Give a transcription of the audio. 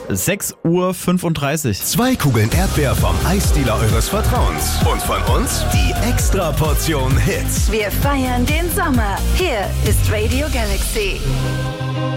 6:35 Uhr. 2 Kugeln Erdbeer vom Eisdealer eures Vertrauens. Und von uns die Extra-Portion Hits. Wir feiern den Sommer. Hier ist Radio Galaxy.